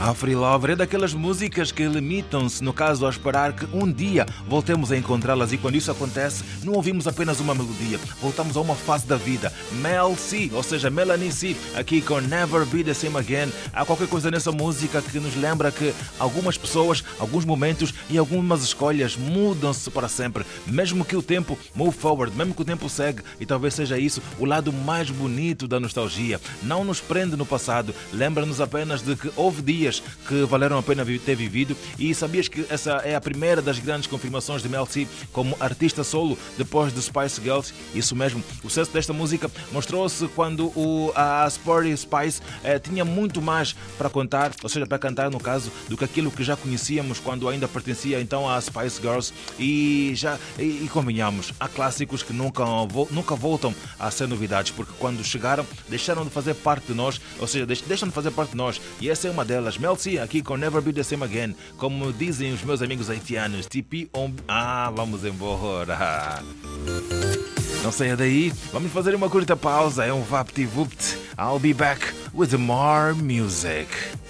A Free Lover é daquelas músicas que limitam-se, no caso, a esperar que um dia voltemos a encontrá-las, e quando isso acontece, não ouvimos apenas uma melodia, voltamos a uma fase da vida. Mel C, ou seja, Melanie C, aqui com Never Be The Same Again. Há qualquer coisa nessa música que nos lembra que algumas pessoas, alguns momentos e algumas escolhas mudam-se para sempre, mesmo que o tempo move forward, mesmo que o tempo segue, e talvez seja isso o lado mais bonito da nostalgia. Não nos prende no passado, lembra-nos apenas de que houve dias que valeram a pena ter vivido. E sabias que essa é a primeira das grandes confirmações de Mel C como artista solo depois de Spice Girls? Isso mesmo, o sucesso desta música mostrou-se quando a Sporty Spice tinha muito mais para contar, ou seja, para cantar no caso, do que aquilo que já conhecíamos quando ainda pertencia então às Spice Girls. E convenhamos, há clássicos que nunca voltam a ser novidades, porque quando chegaram deixaram de fazer parte de nós, ou seja, deixam de fazer parte de nós, e essa é uma delas. Mel C aqui com Never Be The Same Again, como dizem os meus amigos haitianos, vamos embora. Não saia daí, vamos fazer uma curta pausa, é um vapt-vupt. I'll be back with more music.